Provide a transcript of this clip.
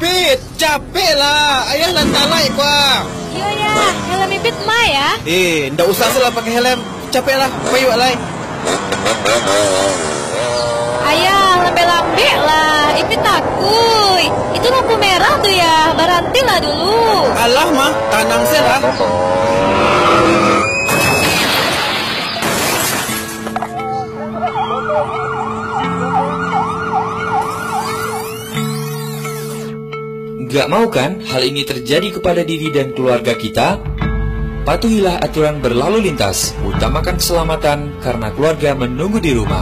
Ipit, capek lah. Ayah lantalai kuah. Iya ya, helm Ipit mah ya. Ndak usah salah pakai helm. Capek lah, payu alai. Ayah, lambe-lambe lah. Ipit takut. Itu lampu merah tuh ya. Berhenti lah dulu. Alah mah, tanang lah. Gak mau kan hal ini terjadi kepada diri dan keluarga kita? Patuhilah aturan berlalu lintas, utamakan keselamatan karena keluarga menunggu di rumah.